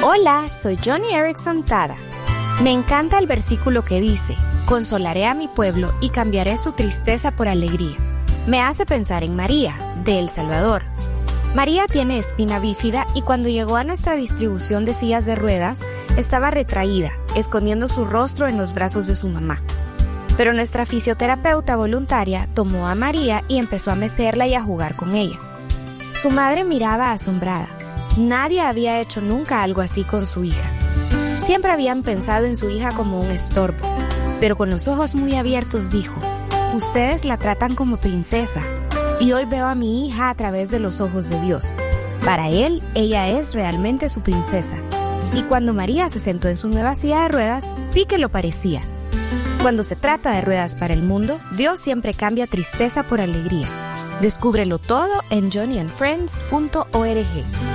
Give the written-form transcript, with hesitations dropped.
Hola, soy Johnny Erickson Tada. Me encanta el versículo que dice, consolaré a mi pueblo y cambiaré su tristeza por alegría. Me hace pensar en María, de El Salvador. María tiene espina bífida y cuando llegó a nuestra distribución de sillas de ruedas, estaba retraída, escondiendo su rostro en los brazos de su mamá. Pero nuestra fisioterapeuta voluntaria tomó a María y empezó a mecerla y a jugar con ella. Su madre miraba asombrada. Nadie había hecho nunca algo así con su hija. Siempre habían pensado en su hija como un estorbo, pero con los ojos muy abiertos dijo, ustedes la tratan como princesa, y hoy veo a mi hija a través de los ojos de Dios. Para él, ella es realmente su princesa. Y cuando María se sentó en su nueva silla de ruedas, sí que lo parecía. Cuando se trata de ruedas para el mundo, Dios siempre cambia tristeza por alegría. Descúbrelo todo en johnnyandfriends.org.